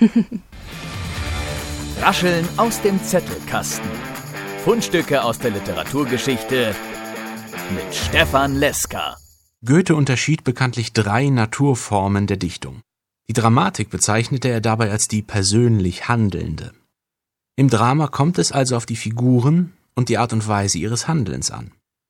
Rascheln aus dem Zettelkasten. Fundstücke aus der Literaturgeschichte mit Stefan Leska. Goethe unterschied bekanntlich 3 Naturformen der Dichtung. Die Dramatik bezeichnete er dabei als die persönlich Handelnde. Im Drama kommt es also auf die Figuren und die Art und Weise ihres Handelns an.